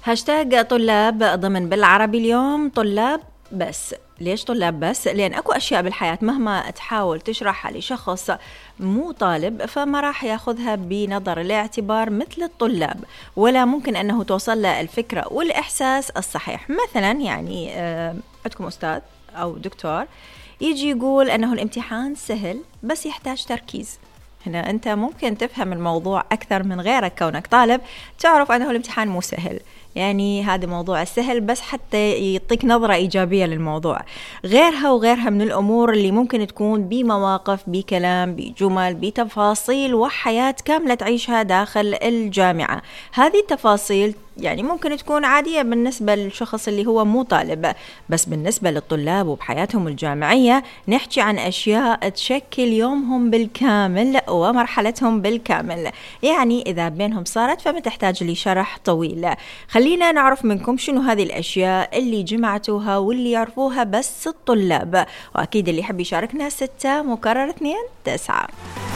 هاشتاج طلاب ضمن بالعربي اليوم. طلاب بس. ليش طلاب بس؟ لأن أكو أشياء بالحياة مهما تحاول تشرحها لشخص مو طالب فما راح ياخذها بنظر الاعتبار مثل الطلاب، ولا ممكن أنه توصل له الفكرة والإحساس الصحيح. مثلا يعني عندكم أستاذ أو دكتور يجي يقول أنه الامتحان سهل بس يحتاج تركيز. هنا أنت ممكن تفهم الموضوع أكثر من غيرك، كونك طالب تعرف أنه الامتحان مو سهل، يعني هذا موضوع السهل بس حتى يعطيك نظرة إيجابية للموضوع. غيرها من الأمور اللي ممكن تكون بمواقف، بكلام، بجمل، بتفاصيل وحياة كاملة تعيشها داخل الجامعة. هذه التفاصيل يعني ممكن تكون عادية بالنسبة للشخص اللي هو مو طالب، بس بالنسبة للطلاب وبحياتهم الجامعية نحكي عن أشياء تشكل يومهم بالكامل ومرحلتهم بالكامل. يعني إذا بينهم صارت فما تحتاج لي شرح طويل. خلينا نعرف منكم شنو هذه الأشياء اللي جمعتوها واللي يعرفوها بس الطلاب، وأكيد اللي يحب يشاركنا 6 مكرر 2 9.